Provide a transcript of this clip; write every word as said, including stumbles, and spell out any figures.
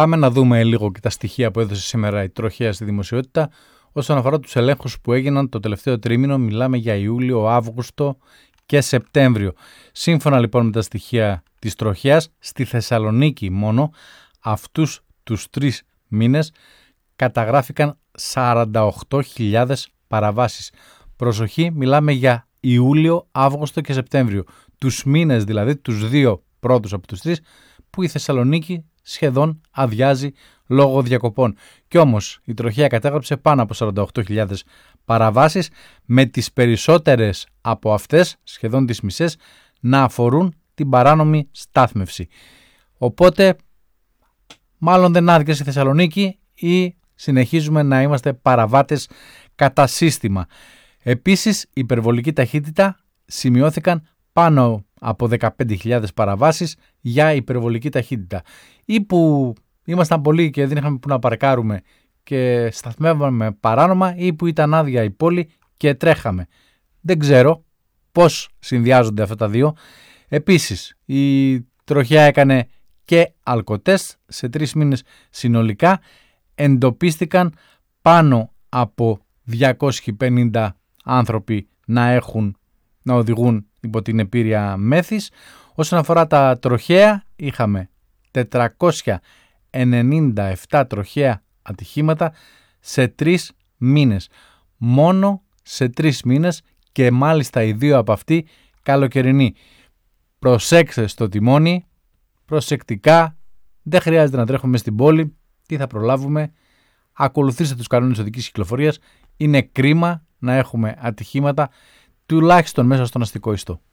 Πάμε να δούμε λίγο και τα στοιχεία που έδωσε σήμερα η τροχέα στη δημοσιότητα. Όσον αφορά τους ελέγχους που έγιναν το τελευταίο τρίμηνο, μιλάμε για Ιούλιο, Αύγουστο και Σεπτέμβριο. Σύμφωνα λοιπόν με τα στοιχεία της τροχέας, στη Θεσσαλονίκη μόνο αυτούς τους τρεις μήνες καταγράφηκαν σαράντα οκτώ χιλιάδες παραβάσεις. Προσοχή, μιλάμε για Ιούλιο, Αύγουστο και Σεπτέμβριο. Τους μήνες δηλαδή, τους δύο πρώτους από τους τρεις, που η Θεσσαλονίκη σχεδόν αδειάζει λόγω διακοπών. Κι όμως η τροχέα κατέγραψε πάνω από σαράντα οκτώ χιλιάδες παραβάσεις, με τις περισσότερες από αυτές, σχεδόν τις μισές, να αφορούν την παράνομη στάθμευση. Οπότε μάλλον δεν άδειασε η Θεσσαλονίκη ή συνεχίζουμε να είμαστε παραβάτες κατά σύστημα. Επίσης, υπερβολική ταχύτητα, σημειώθηκαν πάνω από δεκαπέντε χιλιάδες παραβάσεις για υπερβολική ταχύτητα. Ή που ήμασταν πολλοί και δεν είχαμε που να παρκάρουμε και σταθμεύαμε παράνομα, ή που ήταν άδεια η πόλη και τρέχαμε. Δεν ξέρω πώς συνδυάζονται αυτά τα δύο. Επίσης, η τροχέα έκανε και αλκοτέστ σε τρεις μήνες συνολικά. Εντοπίστηκαν πάνω από διακόσιοι πενήντα άνθρωποι να έχουν, να οδηγούν υπό την επήρεια μέθης. Όσον αφορά τα τροχαία, είχαμε τετρακόσια ενενήντα επτά τροχαία ατυχήματα σε τρεις μήνες. Μόνο σε τρεις μήνες, και μάλιστα οι δύο από αυτοί καλοκαιρινοί. Προσέξτε στο τιμόνι, προσεκτικά, δεν χρειάζεται να τρέχουμε στην πόλη, τι θα προλάβουμε, ακολουθήστε τους κανόνες οδικής κυκλοφορίας, είναι κρίμα να έχουμε ατυχήματα τουλάχιστον μέσα στον αστικό ιστό.